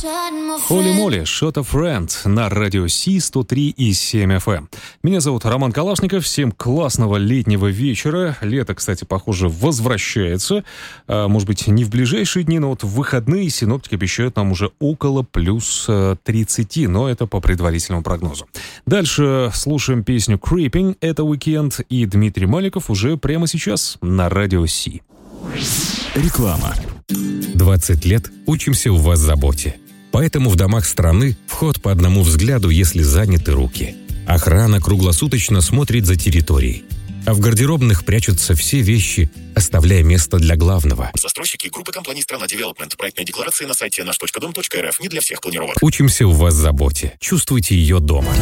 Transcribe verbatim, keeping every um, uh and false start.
Холли Молли, Shot of Friend на радио Си сто три и семь эф эм. Меня зовут Роман Калашников. Всем классного летнего вечера. Лето, кстати, похоже, возвращается. А, может быть, не в ближайшие дни, но вот в выходные синоптики обещают нам уже около плюс тридцати, но это по предварительному прогнозу. Дальше слушаем песню Creeping. Это Weekend и Дмитрий Маликов уже прямо сейчас на радио Си. Реклама. двадцать лет учимся у вас заботе. Поэтому в домах страны вход по одному взгляду, если заняты руки. Охрана круглосуточно смотрит за территорией. А в гардеробных прячутся все вещи, оставляя место для главного. Застройщики группы компаний «Страна Девелопмент». Проектная декларация на сайте наш точка дом точка эр эф. Не для всех планировок. Учимся у вас заботе. Чувствуйте ее дома.